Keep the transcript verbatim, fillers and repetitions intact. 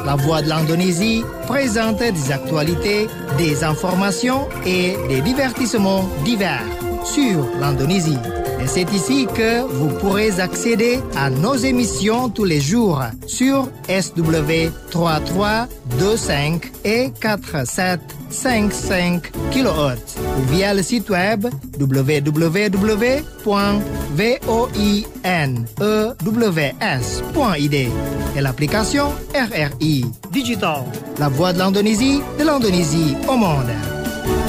La Voix de l'Indonésie présente des actualités, des informations et des divertissements divers sur l'Indonésie. Et c'est ici que vous pourrez accéder à nos émissions tous les jours sur S W trois trois deux cinq et quatre sept cinq cinq kilohertz ou via le site web w w w point voinews point I D et l'application R R I Digital. La Voix de l'Indonésie, de l'Indonésie au monde.